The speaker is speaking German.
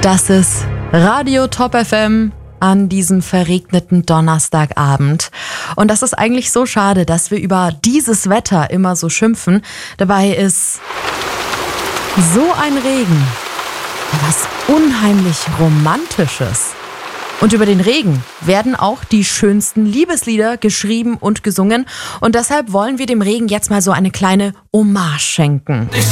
Das ist Radio Top FM an diesem verregneten Donnerstagabend. Und das ist eigentlich so schade, dass wir über dieses Wetter immer so schimpfen. Dabei ist so ein Regen was unheimlich Romantisches. Und über den Regen werden auch die schönsten Liebeslieder geschrieben und gesungen. Und deshalb wollen wir dem Regen jetzt mal so eine kleine Hommage schenken.